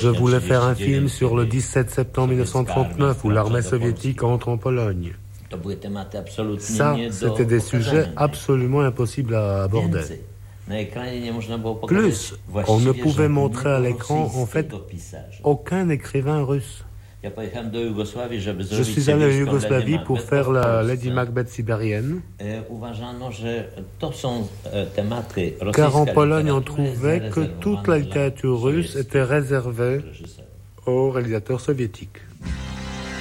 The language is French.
je voulais faire un film sur le 17 septembre 1939 où l'armée soviétique entre en Pologne. Ça, c'était des sujets absolument impossibles à aborder. Plus, on ne pouvait montrer à l'écran, en fait, aucun écrivain russe. Je suis allé en Yougoslavie pour faire la Lady Macbeth sibérienne, car en Pologne, on trouvait que toute la littérature russe était réservée aux réalisateurs soviétiques.